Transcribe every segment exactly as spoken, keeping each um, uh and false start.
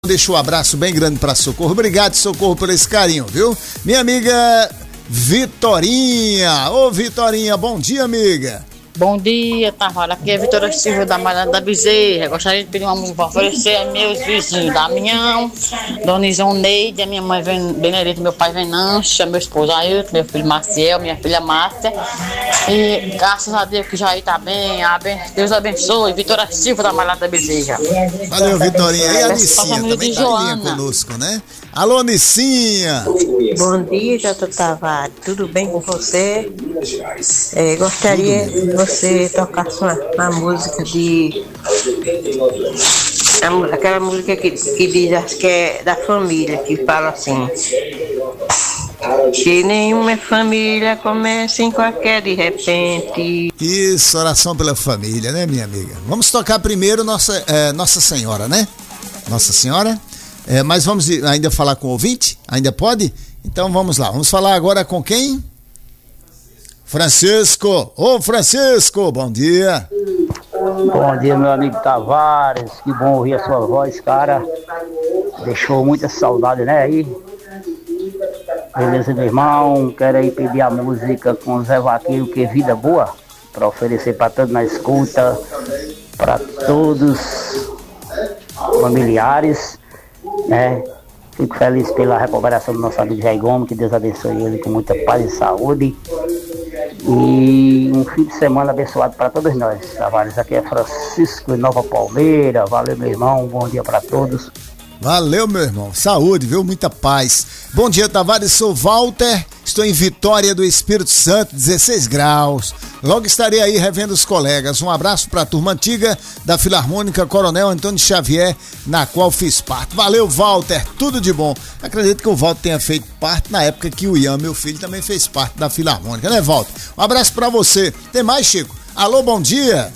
deixa um abraço bem grande pra Socorro. Obrigado, Socorro, por esse carinho, viu? Minha amiga Vitorinha. Ô, Vitorinha, bom dia, amiga. Bom dia, Tavares. Aqui é Vitória Silva da Malha da Bezerra. Gostaria de pedir uma música para oferecer a meus vizinhos, Damião, Dona Isoneide, a minha mãe Benedita, meu pai Venâncio, meu esposo Ailton, meu filho Maciel, minha filha Márcia. E graças a Deus que Jair tá bem, Deus abençoe. Vitória Silva da Malha da Bezerra. Valeu, Vitorinha. E a Nicinha também tá em linha conosco, né? Alô, Nicinha. Bom dia, doutor Tavares. Tudo bem com você? É, gostaria de você tocar uma, uma música de... A, aquela música que, que diz, acho que é da família, que fala assim: que nenhuma família comece em qualquer de repente. Isso, oração pela família, né, minha amiga? Vamos tocar primeiro Nossa, é, Nossa Senhora, né? Nossa Senhora. É, mas vamos ainda falar com o ouvinte? Ainda pode? Então vamos lá. Vamos falar agora com quem? Francisco. Ô, Francisco, bom dia. Bom dia, meu amigo Tavares. Que bom ouvir a sua voz, cara. Deixou muita saudade, né, aí? Beleza, meu irmão? Quero aí pedir a música com o Zé Vaqueiro, que é Vida Boa, para oferecer para todos na escuta, para todos familiares, né? Fico feliz pela recuperação do nosso amigo Jair Gomes, que Deus abençoe ele com muita paz e saúde. E um fim de semana abençoado para todos nós, Tavares. Aqui é Francisco, Nova Palmeira. Valeu, meu irmão. Bom dia para todos. Valeu, meu irmão. Saúde, viu? Muita paz. Bom dia, Tavares. Sou Walter. Estou em Vitória do Espírito Santo, dezesseis graus. Logo estarei aí revendo os colegas. Um abraço para a turma antiga da Filarmônica Coronel Antônio Xavier, na qual fiz parte. Valeu, Walter. Tudo de bom. Acredito que o Walter tenha feito parte na época que o Ian, meu filho, também fez parte da Filarmônica, né, Walter? Um abraço para você. Tem mais, Chico? Alô, bom dia.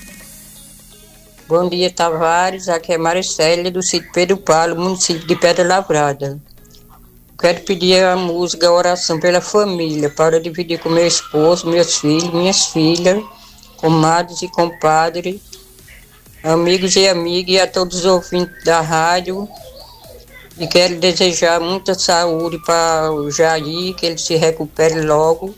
Bom dia, Tavares. Aqui é Maricélia, do sítio Pedro Paulo, município de Pedra Lavrada. Quero pedir a música Oração pela Família, para dividir com meu esposo, meus filhos, minhas filhas, comadres e compadres, amigos e amigas, e a todos os ouvintes da rádio. E quero desejar muita saúde para o Jair, que ele se recupere logo.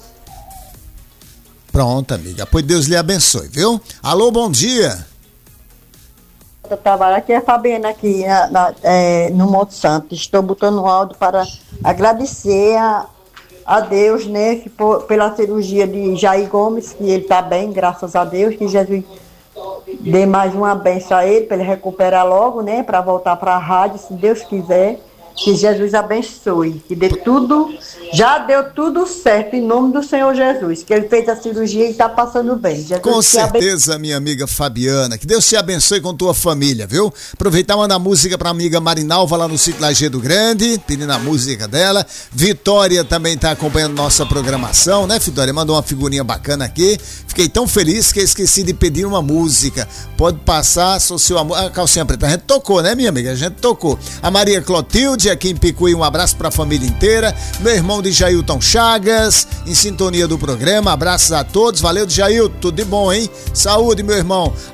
Pronto, amiga. Pois Deus lhe abençoe, viu? Alô, bom dia. Eu trabalho aqui, é a Fabiana aqui na, na, é, no Monte Santo. Estou botando um áudio para agradecer a, a Deus, né, que por, pela cirurgia de Jair Gomes, que ele está bem, graças a Deus, que Jesus dê mais uma bênção a ele, para ele recuperar logo, né, para voltar para a rádio, se Deus quiser. Que Jesus abençoe, que dê tudo, já deu tudo certo em nome do Senhor Jesus, que ele fez a cirurgia e está passando bem. Jesus com certeza, minha amiga Fabiana, que Deus te abençoe com tua família, viu? Aproveitar e mandar música pra amiga Marinalva lá no sítio Lajeado Grande, pedindo a música dela. Vitória também tá acompanhando nossa programação, né, Vitória? Mandou uma figurinha bacana aqui. Fiquei tão feliz que esqueci de pedir uma música. Pode passar, sou seu amor. A calcinha preta, a gente tocou, né, minha amiga? A gente tocou. A Maria Clotilde aqui em Picuí, um abraço pra família inteira. Meu irmão de Jailton Chagas, em sintonia do programa. Abraços a todos. Valeu, Jailton. Tudo de bom, hein? Saúde, meu irmão.